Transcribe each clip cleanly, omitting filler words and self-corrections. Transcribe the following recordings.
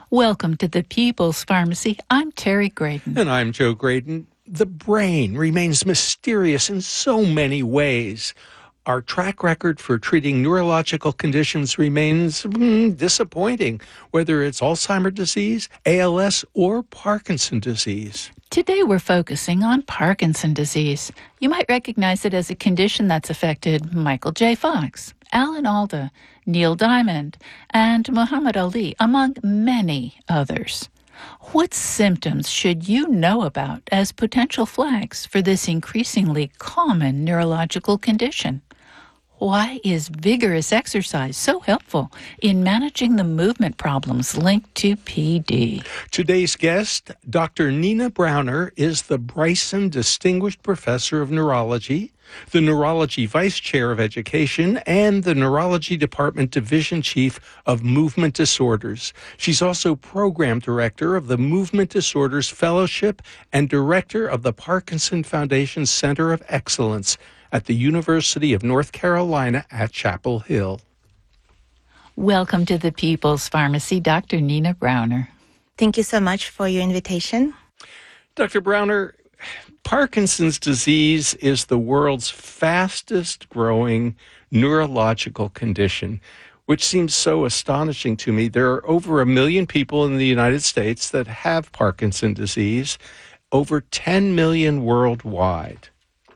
Welcome to the People's Pharmacy. I'm Terry Graydon. And I'm Joe Graydon. The brain remains mysterious in so many ways. Our track record for treating neurological conditions remains disappointing, whether it's Alzheimer's disease, ALS, or Parkinson's disease. Today we're focusing on Parkinson's disease. You might recognize it as a condition that's affected Michael J. Fox, Alan Alda, Neil Diamond, and Muhammad Ali, among many others. What symptoms should you know about as potential flags for this increasingly common neurological condition? Why is vigorous exercise so helpful in managing the movement problems linked to PD? Today's guest, Dr. Nina Browner, is the Bryson Distinguished Professor of Neurology, the Neurology Vice Chair of Education, and the Neurology Department Division Chief of Movement Disorders. She's also Program Director of the Movement Disorders Fellowship and Director of the Parkinson Foundation Center of Excellence at the University of North Carolina at Chapel Hill. Welcome to the People's Pharmacy, Dr. Nina Browner. Thank you so much for your invitation. Dr. Browner, Parkinson's disease is the world's fastest growing neurological condition, which seems so astonishing to me. There are over 1 million people in the United States that have Parkinson's disease, over 10 million worldwide.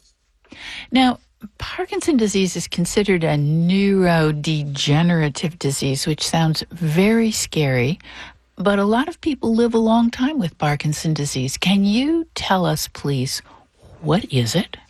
Now, Parkinson's disease is considered a neurodegenerative disease, which sounds very scary, but a lot of people live a long time with Parkinson's disease. Can you tell us, please, what is it?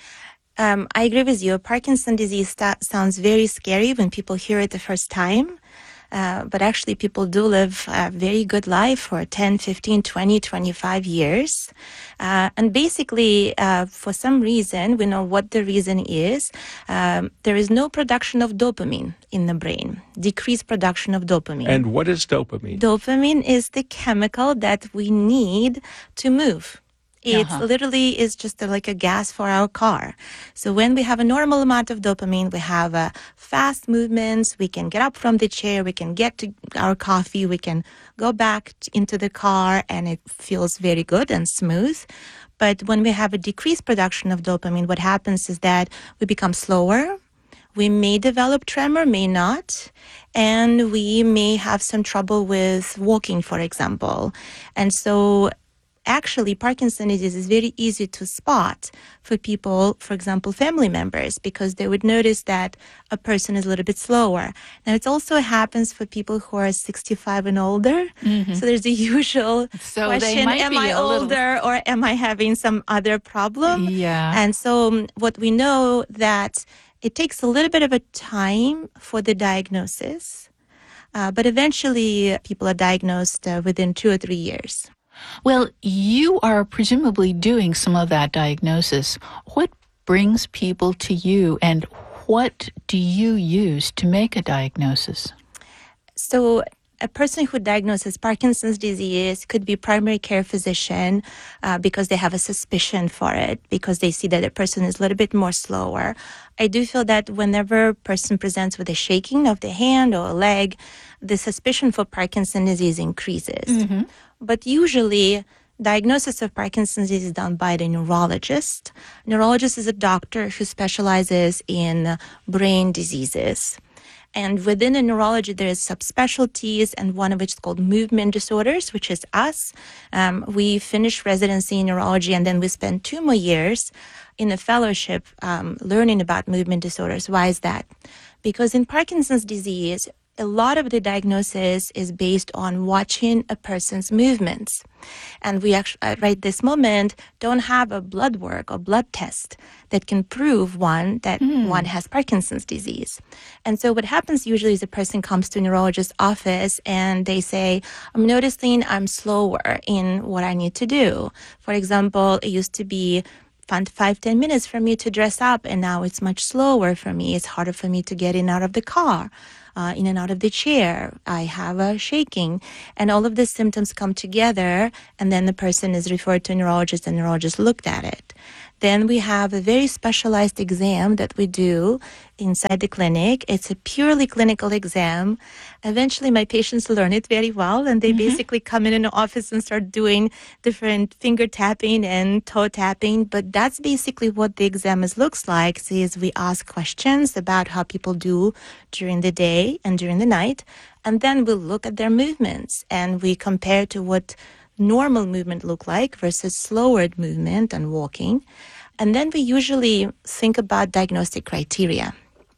I agree with you. Parkinson's disease sounds very scary when people hear it the first time. But actually, people do live a very good life for 10, 15, 20, 25 years. And basically, for some reason, we know what the reason is. There is no production of dopamine in the brain, decreased production of dopamine. And what is dopamine? Dopamine is the chemical that we need to move. It literally is just like a gas for our car. So when we have a normal amount of dopamine, we have fast movements, we can get up from the chair, we can get to our coffee, we can go back into the car, and it feels very good and smooth. But when we have a decreased production of dopamine, what happens is that we become slower. We may develop tremor, may not, and we may have some trouble with walking, for example. And so actually, Parkinson's disease is very easy to spot for people, for example, family members, because they would notice that a person is a little bit slower. Now, it also happens for people who are 65 and older. Mm-hmm. So there's the usual question, am I older or am I having some other problem? Yeah. And so what we know that it takes a little bit of a time for the diagnosis, but eventually people are diagnosed within 2 or 3 years. Well, you are presumably doing some of that diagnosis. What brings people to you, and what do you use to make a diagnosis? So a person who diagnoses Parkinson's disease could be primary care physician because they have a suspicion for it, because they see that a person is a little bit more slower. I do feel that whenever a person presents with a shaking of the hand or a leg, the suspicion for Parkinson's disease increases. Mm-hmm. But usually, diagnosis of Parkinson's disease is done by the neurologist. Neurologist is a doctor who specializes in brain diseases. And within the neurology, there is subspecialties, and one of which is called movement disorders, which is us. We finish residency in neurology, and then we spend 2 more years in a fellowship learning about movement disorders. Why is that? Because in Parkinson's disease, a lot of the diagnosis is based on watching a person's movements. And we actually, right this moment, don't have a blood work or blood test that can prove one has Parkinson's disease. And so what happens usually is a person comes to a neurologist's office and they say, I'm noticing I'm slower in what I need to do. For example, it used to be 5-10 minutes for me to dress up, and now it's much slower for me. It's harder for me to get in and out of the car. In and out of the chair. I have a shaking. And all of these symptoms come together, and then the person is referred to a neurologist, and the neurologist looked at it. Then we have a very specialized exam that we do inside the clinic. It's a purely clinical exam. Eventually, my patients learn it very well, and they basically come in the office and start doing different finger tapping and toe tapping. But that's basically what the exam looks like. Is we ask questions about how people do during the day and during the night, and then we look at their movements and we compare to what normal movement look like versus slower movement and walking. And then we usually think about diagnostic criteria.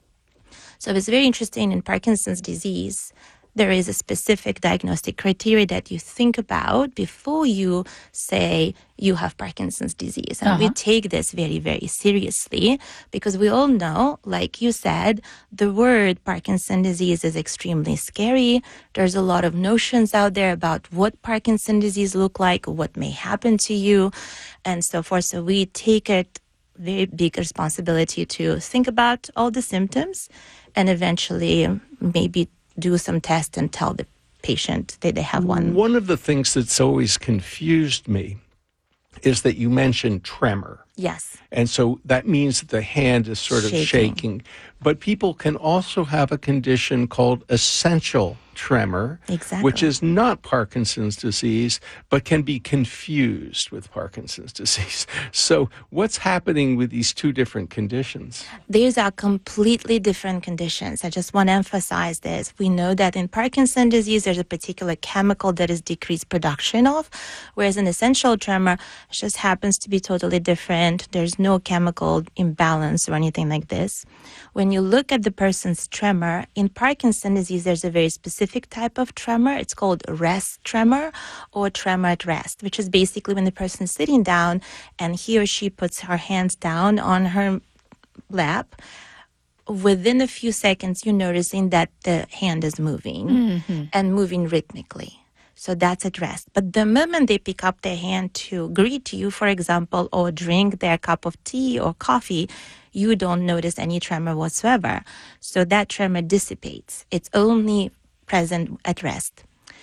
So it's very interesting in Parkinson's disease. There is a specific diagnostic criteria that you think about before you say you have Parkinson's disease. And we take this very, very seriously because we all know, like you said, the word Parkinson's disease is extremely scary. There's a lot of notions out there about what Parkinson's disease look like, what may happen to you, and so forth. So we take it very big responsibility to think about all the symptoms and eventually maybe do some tests and tell the patient that they have one. One of the things that's always confused me is that you mentioned tremor. Yes. And so that means that the hand is sort of shaking. But people can also have a condition called essential tremor, which is not Parkinson's disease, but can be confused with Parkinson's disease. So what's happening with these two different conditions? These are completely different conditions. I just want to emphasize this. We know that in Parkinson's disease, there's a particular chemical that is decreased production of, whereas in essential tremor, it just happens to be totally different. There's no chemical imbalance or anything like this. When you look at the person's tremor, in Parkinson's disease, there's a very specific type of tremor. It's called rest tremor or tremor at rest, which is basically when the person is sitting down and he or she puts her hands down on her lap. Within a few seconds, you're noticing that the hand is moving and moving rhythmically. So that's at rest. But the moment they pick up their hand to greet you, for example, or drink their cup of tea or coffee, you don't notice any tremor whatsoever. So that tremor dissipates. It's only present at rest.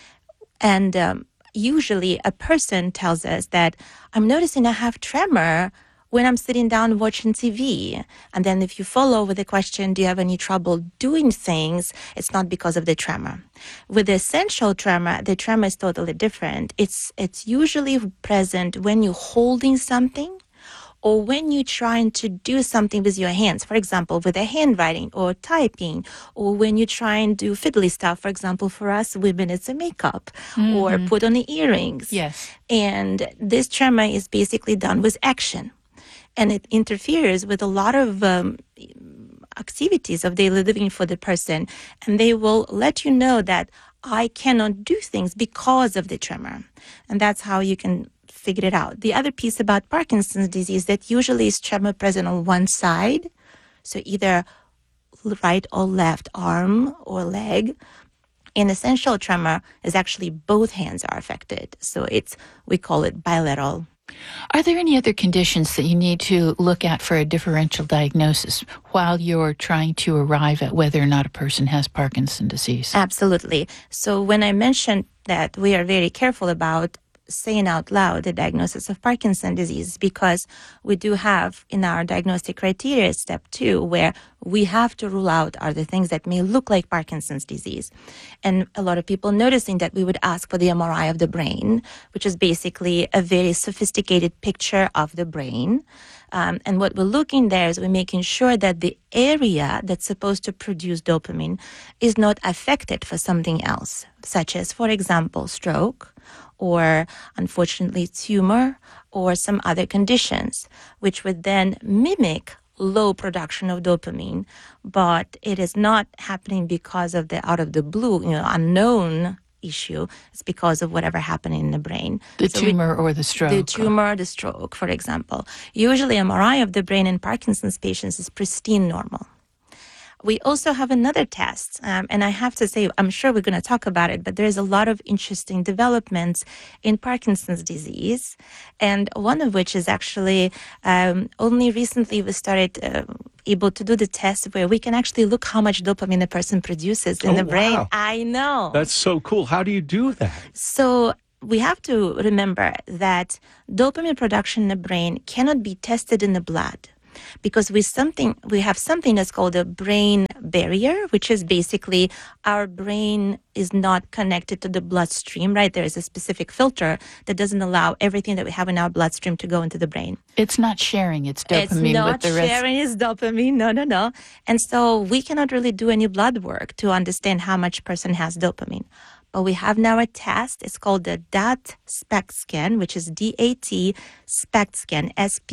And usually a person tells us that I'm noticing I have tremor when I'm sitting down watching TV. And then if you follow with the question, do you have any trouble doing things? It's not because of the tremor. With the essential tremor, the tremor is totally different. It's usually present when you're holding something or when you're trying to do something with your hands, for example, with a handwriting or typing, or when you're trying to do fiddly stuff, for example, for us women, it's a makeup or put on the earrings. Yes. And this tremor is basically done with action. And it interferes with a lot of activities of daily living for the person. And they will let you know that I cannot do things because of the tremor. And that's how you can figure it out. The other piece about Parkinson's disease that usually is tremor present on one side. So either right or left arm or leg. In essential tremor is actually both hands are affected. So we call it bilateral. Are there any other conditions that you need to look at for a differential diagnosis while you're trying to arrive at whether or not a person has Parkinson's disease? Absolutely. So when I mentioned that we are very careful about saying out loud the diagnosis of Parkinson's disease, because we do have in our diagnostic criteria step 2 where we have to rule out are the things that may look like Parkinson's disease. And a lot of people noticing that we would ask for the MRI of the brain, which is basically a very sophisticated picture of the brain. And what we're looking there is we're making sure that the area that's supposed to produce dopamine is not affected for something else, such as, for example, stroke, or unfortunately tumor, or some other conditions, which would then mimic low production of dopamine, but it is not happening because of the out of the blue, unknown issue. It's because of whatever happened in the brain. The tumor or the stroke. The tumor or the stroke, for example. Usually MRI of the brain in Parkinson's patients is pristine normal. We also have another test, and I have to say, I'm sure we're going to talk about it, but there's a lot of interesting developments in Parkinson's disease, and one of which is actually only recently we started able to do the test where we can actually look how much dopamine a person produces in the brain. Wow. I know. That's so cool. How do you do that? So we have to remember that dopamine production in the brain cannot be tested in the blood because we have something that's called a brain barrier, which is basically our brain is not connected to the bloodstream, right? There is a specific filter that doesn't allow everything that we have in our bloodstream to go into the brain. It's not sharing its dopamine It's not with the rest. sharing its dopamine. No. And so we cannot really do any blood work to understand how much person has dopamine. But we have now a test. It's called the DAT SPECT scan, which is DAT SPECT scan,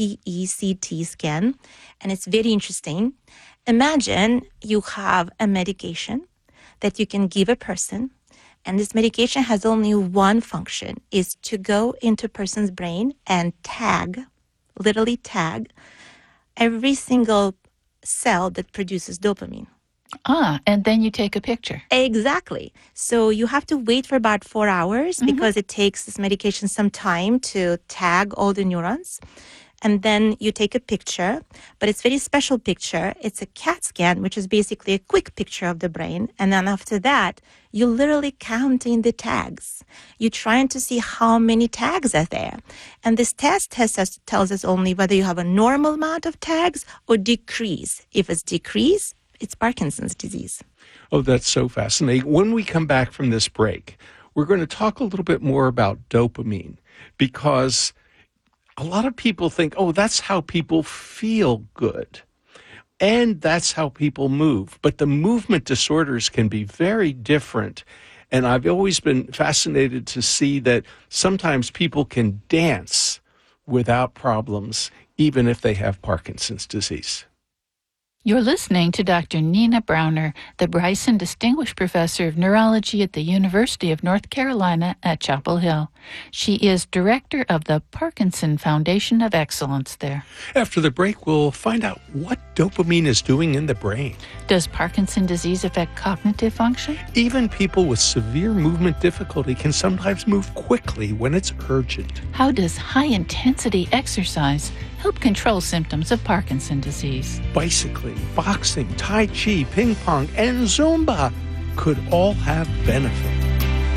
SPECT scan. And it's very interesting. Imagine you have a medication that you can give a person, and this medication has only one function, is to go into a person's brain and literally tag, every single cell that produces dopamine. And then you take a picture. Exactly. So you have to wait for about 4 hours because it takes this medication some time to tag all the neurons. And then you take a picture, but it's a very special picture. It's a CAT scan, which is basically a quick picture of the brain. And then after that, you literally counting the tags. You're trying to see how many tags are there. And this test tells us only whether you have a normal amount of tags or decrease. If it's decrease, it's Parkinson's disease. Oh, that's so fascinating. When we come back from this break, we're going to talk a little bit more about dopamine because a lot of people think, oh, that's how people feel good. And that's how people move. But the movement disorders can be very different. And I've always been fascinated to see that sometimes people can dance without problems, even if they have Parkinson's disease. You're listening to Dr. Nina Browner, the Bryson Distinguished Professor of Neurology at the University of North Carolina at Chapel Hill. She is director of the Parkinson Foundation of Excellence there. After the break, we'll find out what dopamine is doing in the brain. Does Parkinson's disease affect cognitive function? Even people with severe movement difficulty can sometimes move quickly when it's urgent. How does high-intensity exercise help control symptoms of Parkinson's disease? Bicycling, boxing, Tai Chi, ping pong, and Zumba could all have benefits.